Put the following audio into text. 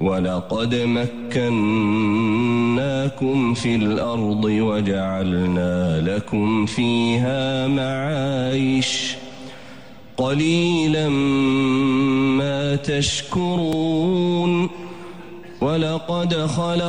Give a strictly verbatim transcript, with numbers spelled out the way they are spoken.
ولقد مكناكم في الأرض وجعلنا لكم فيها معايش قليلا ما تشكرون ولقد خلق